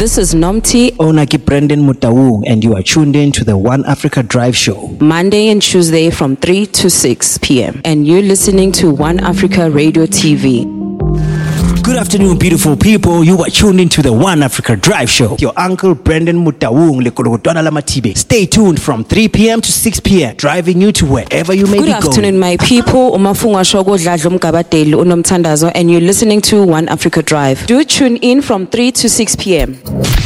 This is Nomti, Onaki Brendan Mutawung, and you are tuned in to the One Africa Drive Show. Monday and Tuesday from 3 to 6 p.m. And you're listening to One Africa Radio TV. Good afternoon, beautiful people. You are tuned into the One Africa Drive Show. Your uncle Brendan Mutawung, Lekolokotwana Lamatibe. Stay tuned from 3 p.m. to 6 p.m., driving you to wherever you may be going. Good afternoon, my people. Umafungwa Shogo Dladlo Mgabadeli Unomthandazo, and you're listening to One Africa Drive. Do tune in from 3 to 6 p.m.